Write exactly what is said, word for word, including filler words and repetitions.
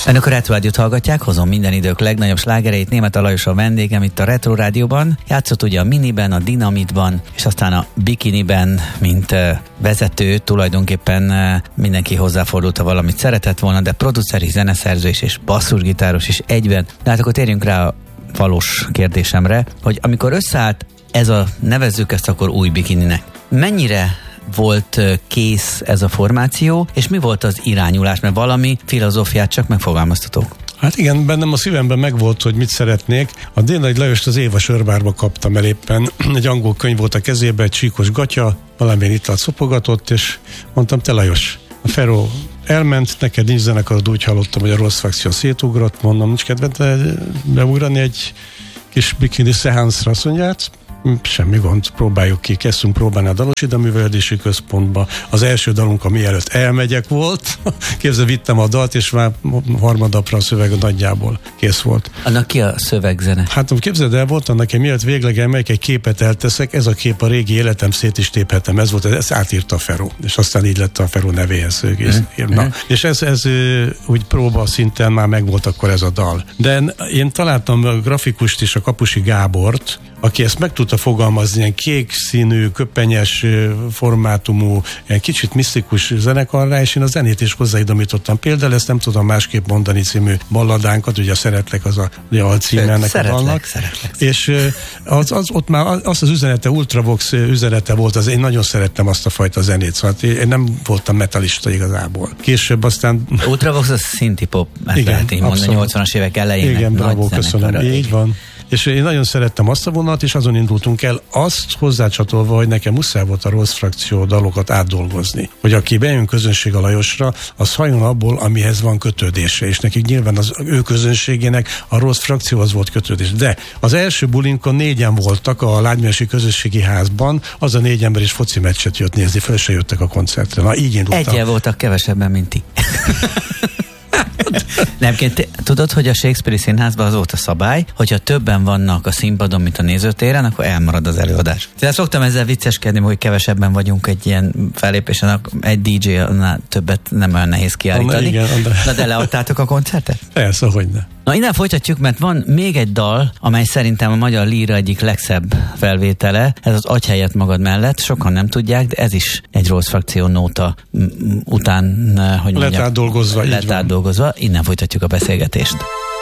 Önök a Retro Rádiót hallgatják, hozom minden idők legnagyobb slágereit, Németh Lajos a vendégem itt a Retro Rádióban. Játszott ugye a Miniben, a Dinamitban, és aztán a Bikiniben, mint uh, vezető, tulajdonképpen uh, mindenki hozzáfordult, ha valamit szeretett volna, de producer is, zeneszerző is, és basszusgitáros is egyben. De hát akkor térjünk rá a valós kérdésemre, hogy amikor összeállt ez a, nevezzük ezt akkor új Bikininek, mennyire volt kész ez a formáció, és mi volt az irányulás, mert valami filozófiát csak megfogalmaztatok. Hát igen, bennem a szívemben megvolt, hogy mit szeretnék. A Dénai Lajost az Éva Sörbárba kaptam el éppen. Egy angol könyv volt a kezében, egy csíkos gatya, valamilyen italt szopogatott, és mondtam, te Lajos, a Feró elment, neked nincs zenekarod, úgy hallottam, hogy a rossz frakció szétugrott, mondom, nincs kedved beugrani egy kis bikini szeánszra, azt mondját. Semmi gond, próbáljuk ki, kezdtünk próbálni a Dalosida Művelődési Központba. Az első dalunk, ami előtt elmegyek volt. Képzeld, vittem a dalt, és már harmadapra a szöveg nagyjából kész volt. Annak ki a szövegzene? Hát képzeld el, volt annak, hogy mielőtt végleg elmegyek, egy képet elteszek, ez a kép a régi életem, szét is téphetem, ez volt, ezt átírta a Feró, és aztán így lett a Feró nevéhez írna. Mm-hmm. És ez, ez úgy próba szinten már megvolt akkor ez a dal. De én találtam a grafikust is, a Kapusi Gábort, aki ezt meg tudta fogalmazni, ilyen kék színű, köpenyes formátumú, ilyen kicsit misztikus zenekarra, és én a zenét is hozzáidomítottam. Például ezt nem tudom másképp mondani című balladánkat, ugye a Szeretlek az a, a alcíme ennek a dalnak. Szeretlek. És az, az, ott már az az üzenete, Ultravox üzenete volt, az én nagyon szerettem azt a fajta zenét, szóval én nem voltam metalista igazából. Később aztán... Ultravox az szinti-pop, ezt lehet így mondani, nyolcvanas évek elején. Igen, bravo, köszönöm. Így van. És én nagyon szerettem azt a vonalat, és azon indultunk el, azt hozzácsatolva, hogy nekem muszáj volt a rossz frakció dalokat átdolgozni. Hogy aki bejön közönség a Lajosra, az halljon abból, amihez van kötődése, és nekik nyilván az ő közönségének a rossz frakcióhoz volt kötődés. De az első bulinkon négyen voltak a Lágymányossi Közösségi Házban, az a négy ember is foci meccset jött nézni, föl se jöttek a koncertre. Na, így indultam. Egyen voltak kevesebben, mint ti. Nem, tudod, hogy a Shakespeare-i Színházban az volt a szabály, hogyha többen vannak a színpadon, mint a nézőtéren, akkor elmarad az előadás. Tehát szoktam ezzel vicceskedni, hogy kevesebben vagyunk egy ilyen fellépésen, egy dé dzsé-nál többet nem olyan nehéz kiállítani. Na, igen, de... Na de leadtátok a koncertet? Persze, hogyne. Na innen folytatjuk, mert van még egy dal, amely szerintem a magyar líra egyik legszebb felvétele, ez az Adj helyet magad mellett, sokan nem tudják, de ez is egy rossz frakció nóta után, hogy mondjam, lett átdolgozva. Lett átdolgozva, innen folytatjuk a beszélgetést.